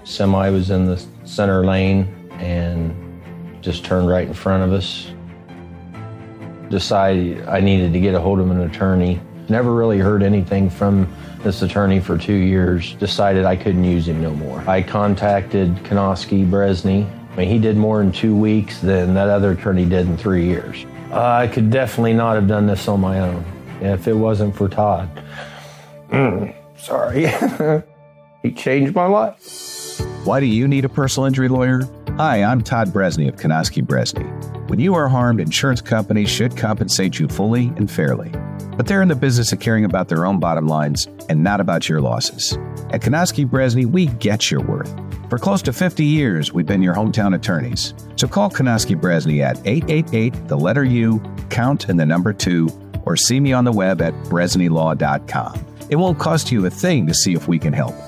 Semi was in the center lane and just turned right in front of us. Decided I needed to get a hold of an attorney. Never really heard anything from this attorney for 2 years. Decided I couldn't use him no more. I contacted Konoski Bresney. I mean, he did more in 2 weeks than that other attorney did in 3 years. I could definitely not have done this on my own if it wasn't for Todd. Sorry. He changed my life. Why do you need a personal injury lawyer? Hi, I'm Todd Bresney of Konoski Bresney. When you are harmed, insurance companies should compensate you fully and fairly. But they're in the business of caring about their own bottom lines and not about your losses. At Konoski Bresney, we get your worth. For close to 50 years, we've been your hometown attorneys. So call Konoski Bresney at 888, the letter U, count and the number 2, or see me on the web at bresneylaw.com. It won't cost you a thing to see if we can help.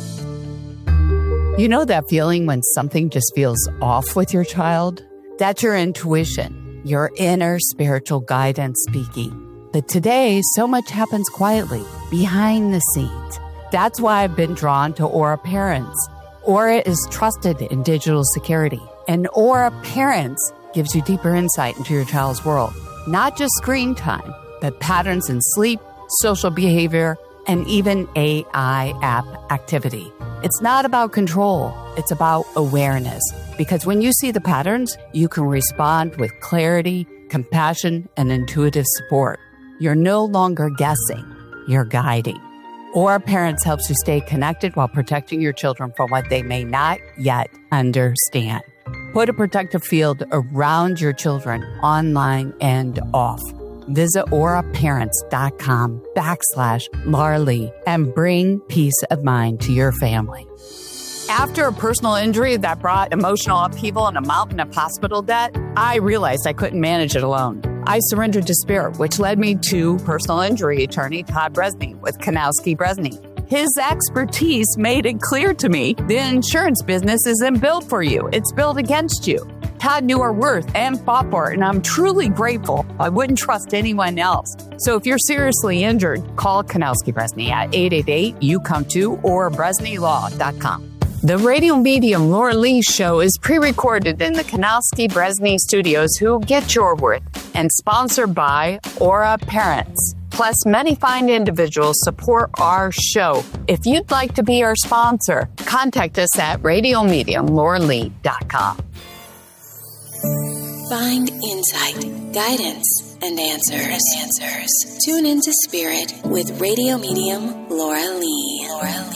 You know that feeling when something just feels off with your child? That's your intuition, your inner spiritual guidance speaking. But today, so much happens quietly, behind the scenes. That's why I've been drawn to Aura Parents. Aura is trusted in digital security, and Aura Parents gives you deeper insight into your child's world. Not just screen time, but patterns in sleep, social behavior, and even AI app activity. It's not about control, it's about awareness. Because when you see the patterns, you can respond with clarity, compassion, and intuitive support. You're no longer guessing, you're guiding. Aura Parents helps you stay connected while protecting your children from what they may not yet understand. Put a protective field around your children, online and off. Visit auraparents.com/Marley and bring peace of mind to your family. After a personal injury that brought emotional upheaval and a mountain of hospital debt, I realized I couldn't manage it alone. I surrendered to spirit, which led me to personal injury attorney Todd Bresney with Konoski Bresney. His expertise made it clear to me the insurance business isn't built for you. It's built against you. Todd knew our worth and fought for it, and I'm truly grateful. I wouldn't trust anyone else. So if you're seriously injured, call Konoski Bresney at 888-YOU-COME-TO or BresneyLaw.com. The radio medium Laura Lee show is pre-recorded in the Konoski Bresney studios, who get your worth, and sponsored by Aura Parents. Plus, many fine individuals support our show. If you'd like to be our sponsor, contact us at radiomediumlauralee.com. Find insight, guidance, and answers. Tune into Spirit with radio medium Laura Lee.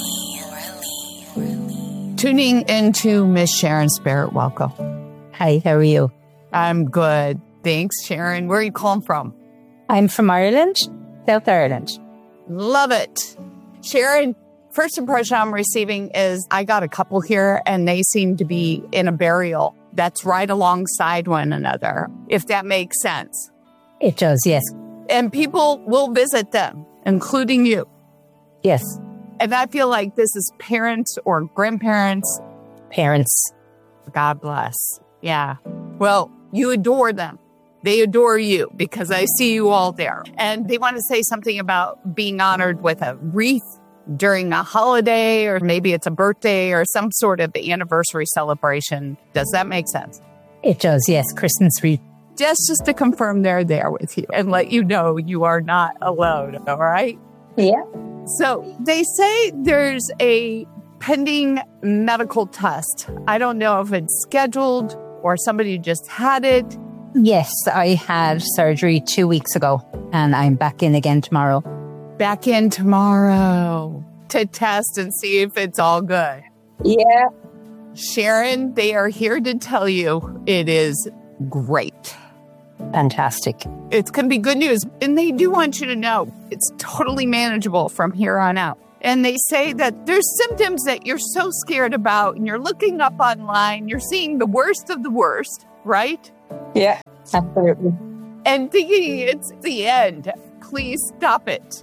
Tuning into Miss Sharon Spirit. Welcome. Hi, how are you? I'm good. Thanks, Sharon. Where are you calling from? I'm from Ireland, South Ireland. Love it. Sharon, first impression I'm receiving is I got a couple here and they seem to be in a burial that's right alongside one another, if that makes sense. It does, yes. And people will visit them, including you. Yes. And I feel like this is parents or grandparents. Parents. God bless. Yeah. Well, you adore them. They adore you because I see you all there. And they want to say something about being honored with a wreath during a holiday, or maybe it's a birthday or some sort of anniversary celebration. Does that make sense? It does, yes. Christmas wreath. Just to confirm they're there with you and let you know you are not alone. All right? Yeah. So they say there's a pending medical test. I don't know if it's scheduled or somebody just had it. Yes, I had surgery 2 weeks ago and I'm back in again tomorrow. Back in tomorrow to test and see if it's all good. Yeah. Sharon, they are here to tell you it is great. Fantastic. It's going to be good news. And they do want you to know it's totally manageable from here on out. And they say that there's symptoms that you're so scared about and you're looking up online. You're seeing the worst of the worst, right? Yeah, absolutely. And thinking it's the end. Please stop it.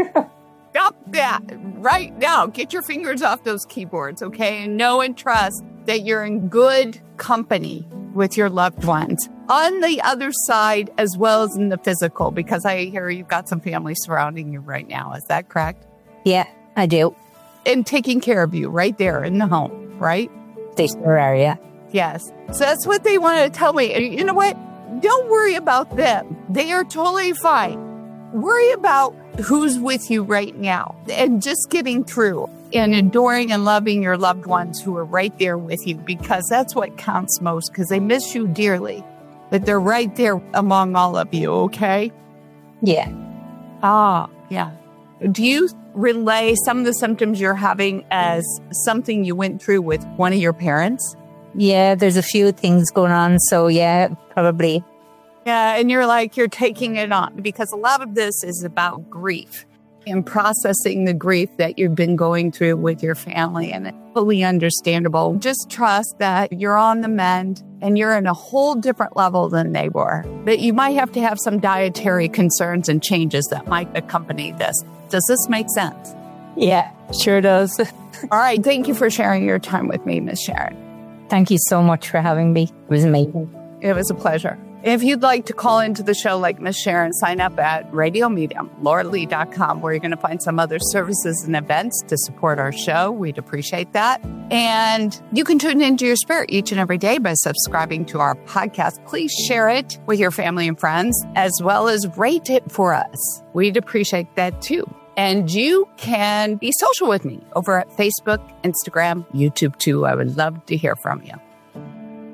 Stop that right now. Get your fingers off those keyboards, okay? And know and trust that you're in good company with your loved ones on the other side as well as in the physical, because I hear you've got some family surrounding you right now. Is that correct? Yeah, I do. And taking care of you right there in the home. right? They sure are, yeah. Yes. So that's what they wanted to tell me. And you know what? Don't worry about them. They are totally fine. Worry about who's with you right now and just getting through and adoring and loving your loved ones who are right there with you, because that's what counts most, because they miss you dearly. But they're right there among all of you, okay? Yeah. Yeah. Do you relay some of the symptoms you're having as something you went through with one of your parents? Yeah, there's a few things going on. So yeah, probably. Yeah, and you're taking it on, because a lot of this is about grief and processing the grief that you've been going through with your family, and it's fully understandable. Just trust that you're on the mend and you're in a whole different level than they were. But you might have to have some dietary concerns and changes that might accompany this. Does this make sense? Yeah, sure does. All right. Thank you for sharing your time with me, Miss Sharon. Thank you so much for having me. It was amazing. It was a pleasure. If you'd like to call into the show like Miss Sharon, sign up at RadioMedium.com, where you're going to find some other services and events to support our show. We'd appreciate that. And you can tune into your spirit each and every day by subscribing to our podcast. Please share it with your family and friends, as well as rate it for us. We'd appreciate that too. And you can be social with me over at Facebook, Instagram, YouTube too. I would love to hear from you.